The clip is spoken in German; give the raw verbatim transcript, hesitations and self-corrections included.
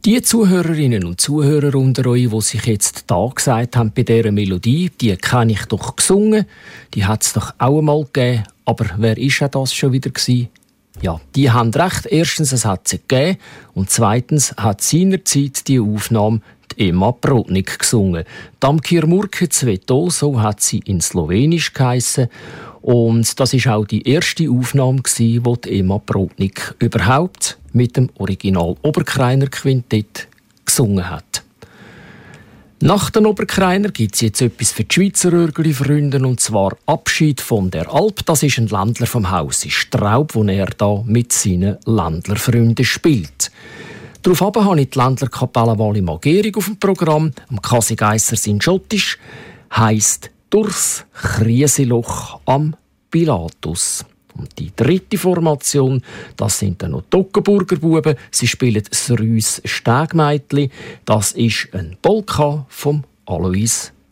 Die Zuhörerinnen und Zuhörer unter euch, die sich jetzt da gesagt haben bei dieser Melodie, die kenne ich doch gesungen, die hat es doch auch einmal gegeben, aber wer war das schon wieder gewesen? Ja, die haben recht. Erstens, es hat sie gegeben und zweitens hat seinerzeit die Aufnahme die Emma Brodnik gesungen. Damkir Murke Cveto, so hat sie in Slowenisch geheissen. Und das ist auch die erste Aufnahme, die die Emma Brodnik überhaupt mit dem Original Oberkreiner Quintett gesungen hat. Nach den Oberkreiner gibt es jetzt etwas für die Schweizer Röhrgli-Freunde, und zwar «Abschied von der Alp». Das ist ein Ländler vom Hause Straub, wo er da mit seinen Ländlerfreunden spielt. Daraufhin habe ich die Ländlerkapelle Vali Magering auf dem Programm. Am Kasigeisser sind Schottisch, heisst «Durchs Krieseloch am Pilatus». Und die dritte Formation, das sind dann noch die Toggenburger Buben. Sie spielen das Rüs Stegmeitli. Das ist ein Polka vom Alois